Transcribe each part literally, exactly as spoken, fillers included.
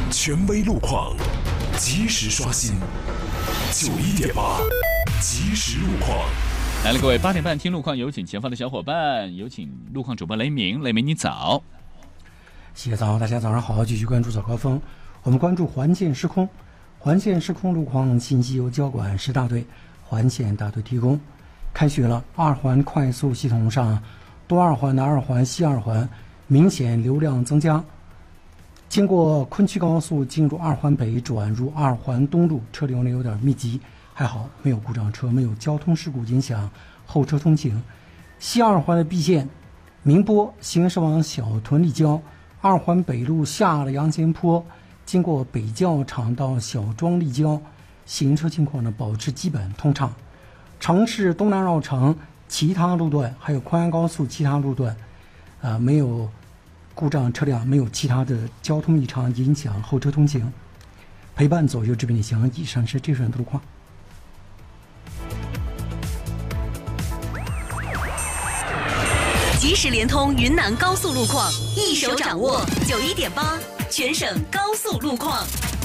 权威路况，及时刷新。九一点八，及时路况。 来了，各位，八点半听路况，有请前方的小伙伴，有请路况主播雷鸣。雷鸣，你早。 谢谢早，大家早上好，继续关注早高峰。我们关注环线施工，环线施工路况信息由交管十大队、环线大队提供。开学了，二环快速系统上，东二环的二环、西二环明显流量增加。经过昆曲高速进入二环北转入二环东路，车流呢有点密集，还好没有故障车，没有交通事故影响后车通行。西二环的 B 线，明波行驶往小屯立交，二环北路下了杨前坡，经过北教场到小庄立交，行车情况呢保持基本通畅。城市东南绕城其他路段还有昆安高速其他路段，啊、呃、没有故障车辆，没有其他的交通异常影响后车通行。陪伴左右这边旅行，以上是这段的路况。 即时联通云南高速路况，一手掌握九一点八全省高速路况。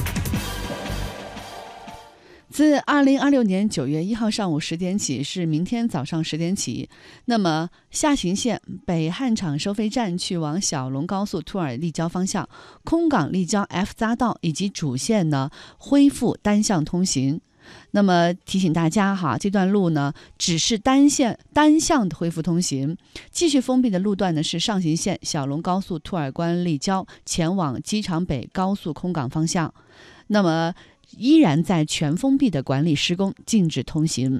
自二零二六年九月一号上午十点起，是明天早上十点起，那么下行线北汉场收费站去往小龙高速兔儿立交方向，空港立交 F 匝道以及主线呢恢复单向通行。那么提醒大家哈，这段路呢只是单线单向的恢复通行，继续封闭的路段呢是上行线小龙高速兔儿关立交前往机场北高速空港方向，那么依然在全封闭的管理施工，禁止通行。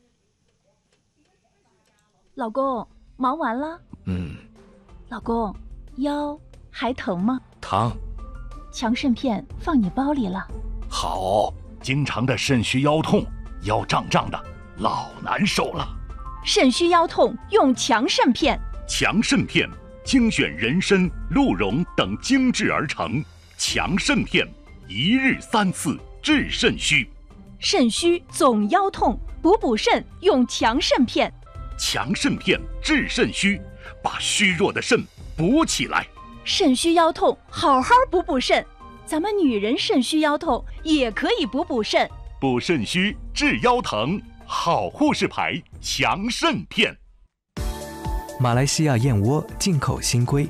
老公，忙完了？ 嗯。 老公，腰还疼吗？ 疼。 强肾片放你包里了。 好，经常的肾虚腰痛，腰胀胀的，老难受了。 肾虚腰痛用强肾片。 强肾片精选人参、鹿茸等精制而成，强肾片一日三次。治肾虚， 肾虚总腰痛，补补肾用强肾片。 强肾片治肾虚，把虚弱的肾补起来。 肾虚腰痛，好好补补肾。咱们女人肾虚腰痛也可以补补肾。 补肾虚治腰疼，好护士牌强肾片。 马来西亚燕窝进口新规，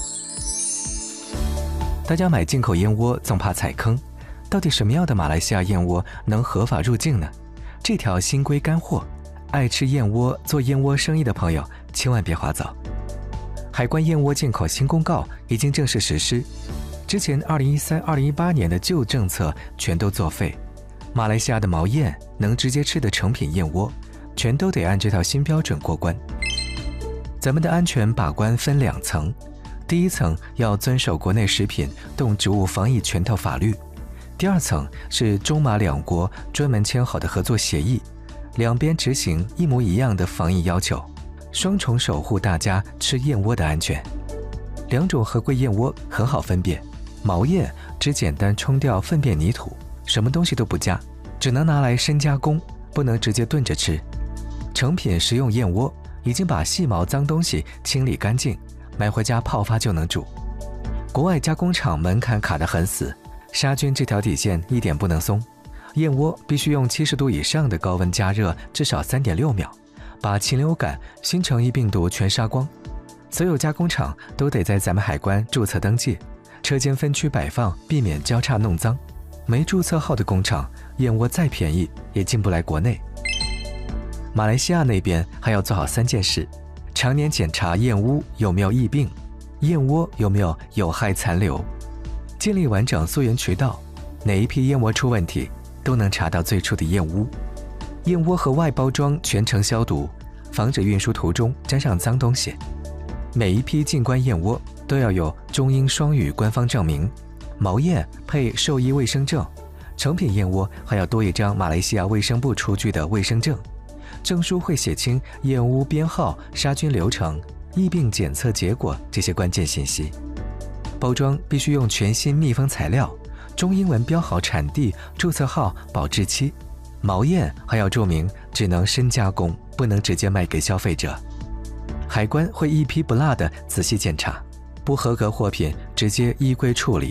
大家买进口燕窝总怕踩坑。到底什么样的马来西亚燕窝能合法入境呢？这条新规干货，爱吃燕窝、做燕窝生意的朋友千万别划走。海关燕窝进口新公告已经正式实施，之前二零一三、二零一八年的旧政策全都作废。马来西亚的毛燕能直接吃的成品燕窝，全都得按这套新标准过关。咱们的安全把关分两层，第一层要遵守国内食品、动植物防疫全套法律。第二层是中马两国专门签好的合作协议，两边执行一模一样的防疫要求，双重守护大家吃燕窝的安全。两种合规燕窝很好分辨，毛燕只简单冲掉粪便泥土，什么东西都不加，只能拿来深加工，不能直接炖着吃。成品食用燕窝已经把细毛脏东西清理干净，买回家泡发就能煮。国外加工厂门槛卡得很死，杀菌这条底线一点不能松，燕窝必须用七十度以上的高温加热至少 三点六秒，把禽流感、新城疫病毒全杀光。所有加工厂都得在咱们海关注册登记，车间分区摆放，避免交叉弄脏。没注册号的工厂，燕窝再便宜也进不来国内。马来西亚那边还要做好三件事：常年检查燕屋有没有疫病，燕窝有没有有害残留，建立完整溯源渠道，哪一批燕窝出问题，都能查到最初的燕屋。燕窝和外包装全程消毒，防止运输途中沾上脏东西。每一批进关燕窝都要有中英双语官方证明，毛燕配兽医卫生证，成品燕窝还要多一张马来西亚卫生部出具的卫生证。证书会写清燕屋编号、杀菌流程、疫病检测结果这些关键信息。包装必须用全新密封材料，中英文标好产地、注册号、保质期。毛燕还要注明只能深加工，不能直接卖给消费者。海关会一批不落的仔细检查，不合格货品直接依规处理，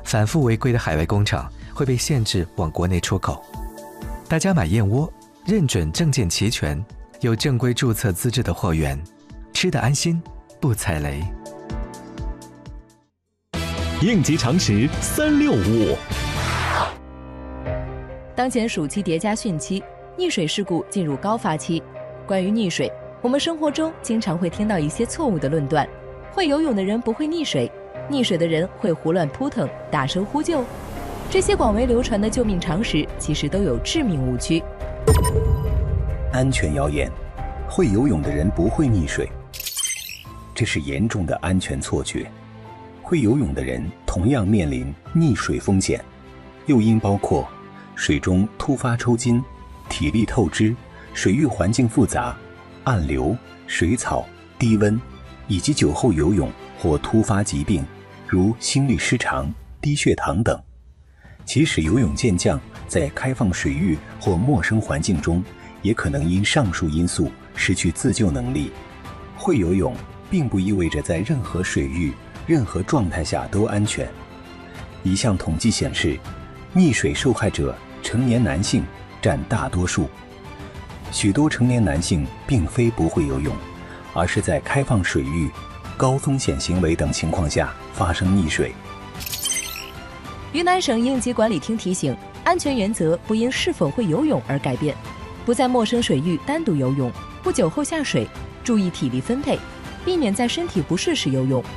反复违规的海外工厂会被限制往国内出口。大家买燕窝，认准证件齐全、有正规注册资质的货源，吃得安心，不踩雷。 应急常识三六五。 当前暑期叠加汛期，溺水事故进入高发期。关于溺水，我们生活中经常会听到一些错误的论断：会游泳的人不会溺水，溺水的人会胡乱扑腾、大声呼救。这些广为流传的救命常识，其实都有致命误区。 安全谣言：会游泳的人不会溺水，这是严重的安全错觉。会游泳的人同样面临溺水风险，诱因包括水中突发抽筋、体力透支、水域环境复杂、暗流、水草、低温，以及酒后游泳或突发疾病，如心律失常、低血糖等。即使游泳健将在开放水域或陌生环境中，也可能因上述因素失去自救能力。会游泳并不意味着在任何水域、任何状态下都安全。一项统计显示，溺水受害者成年男性占大多数。许多成年男性并非不会游泳，而是在开放水域、高风险行为等情况下发生溺水。 云南省应急管理厅提醒，安全原则不因是否会游泳而改变，不在陌生水域单独游泳，不酒后下水，注意体力分配，避免在身体不适时游泳。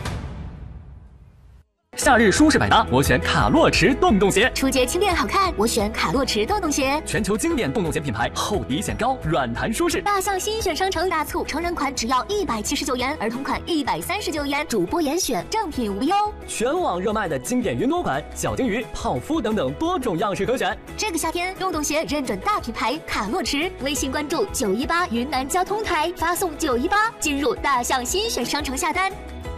夏日舒适百搭，我选卡洛驰洞洞鞋； 初节轻便好看，我选卡洛驰洞洞鞋。 全球经典洞洞鞋品牌，厚底显高，软弹舒适。 大象新选商城大促，成人款只要一百七十九元，儿童款一百三十九元，主播严选，正品无忧。 全网热卖的经典云朵款、小金鱼、泡芙等等多种样式可选。 这个夏天，洞洞鞋认准大品牌卡洛驰，微信关注九一八云南交通台，发送九一八进入大象新选商城下单。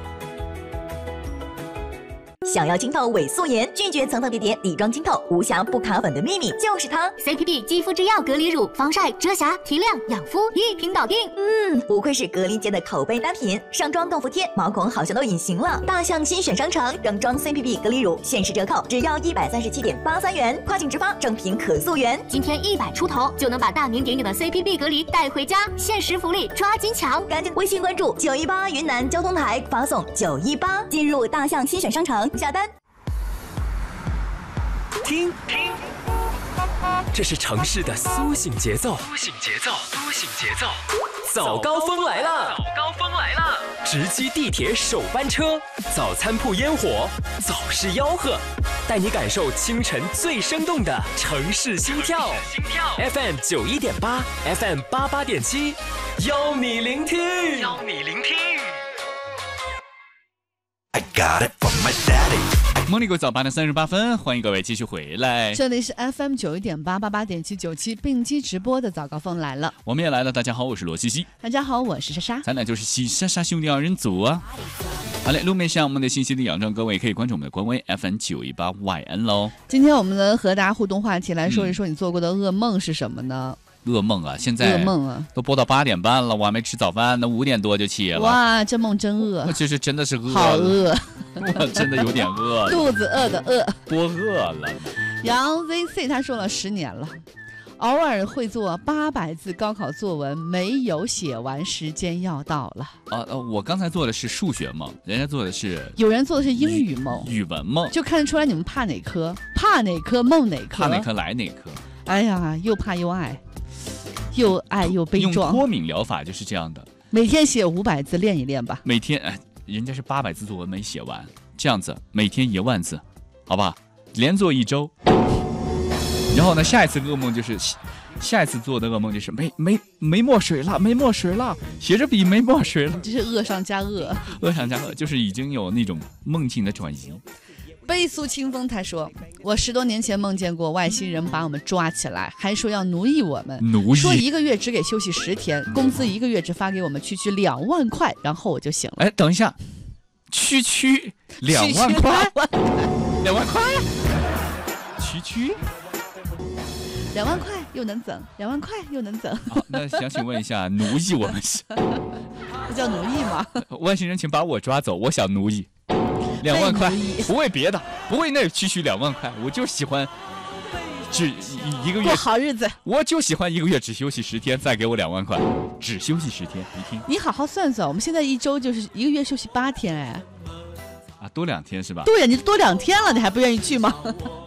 想要惊透伪素颜，拒绝层层叠叠底妆惊透，无瑕不卡粉的秘密就是它 C P B 肌肤之钥隔离乳，防晒、遮瑕、提亮、养肤一瓶搞定。 嗯，不愧是隔离界的口碑单品，上妆冻服贴，毛孔好像都隐形了。大象新选商城整装 C P B 隔离乳限时折扣，只要一百三十七点八三元，跨境直发，正品可溯源。 今天一百出头就能把大名鼎鼎的 C P B 隔离带回家，限时福利抓紧抢！ 赶紧微信关注九一八云南交通台，发送九一八进入大象新选商城下单。 听听，这是城市的苏醒节奏，苏醒节奏，苏醒节奏。早高峰来了，早高峰来了！直击地铁首班车，早餐铺烟火，早市吆喝，带你感受清晨最生动的城市心跳。心跳 F M 九一点八 ，F M 八八点七，邀你聆听，邀你聆听。 I got it from my daddy。 蒙尼国早八点三十八分，欢迎各位继续回来。 这里是 F M 九一点八八八点七九七并机直播的早高峰来了， 我们也来了。大家好，我是罗西西。 大家好，我是莎莎。 咱俩就是西莎莎兄弟二人组啊。好嘞，路面上我们的信息的仰仗，各位可以关注我们的官微 F M 九一八 Y N 喽。 今天我们的和大家互动话题来说一说，你做过的噩梦是什么呢？ 噩梦啊，现在噩梦啊， 都播到八点半了，我还没吃早饭，那五点多就起了。 哇，这梦真饿， 我就是真的是饿了， 好饿， 我真的有点饿了， 肚子饿的饿， 多饿了。 杨 Z C 他说了十年了，偶尔会做八百字高考作文，没有写完，时间要到了。 啊呃，我刚才做的是数学梦，人家做的是有人做的是英语梦、 语文梦， 就看得出来你们怕哪科，怕哪科梦哪科， 怕哪科来哪科。 哎呀，又怕又爱。又爱又悲壮， 用脱敏疗法就是这样的。 每天写五百字练一练吧。 每天，哎，人家是八百字作文没写完，这样子每天一万字，好吧，连做一周。然后呢，下一次噩梦就是下一次做的噩梦就是没没没墨水了，没墨水了，写着笔没墨水了， 这是恶上加恶， 恶上加恶，就是已经有那种梦境的转移。 悲苏清风他说，我十多年前梦见过外星人把我们抓起来，还说要奴役我们， 奴役说一个月只给休息十天，工资一个月只发给我们区区两万块，然后我就醒了。 哎，等一下，区区两万块，两万块，区区两万块又能怎？两万块又能怎？ 好，那想请问一下，奴役我们是？ 这叫奴役吗？ 外星人，请把我抓走，我想奴役。 两万块被奴役， 不为别的，不为那区区两万块，我就喜欢只一一个月过好日子， 我就喜欢一个月只休息十天，再给我两万块，只休息十天，你听， 你好好算算，我们现在一周就是一个月休息八天，哎， 啊，多两天是吧？ 对呀，你多两天了，你还不愿意去吗？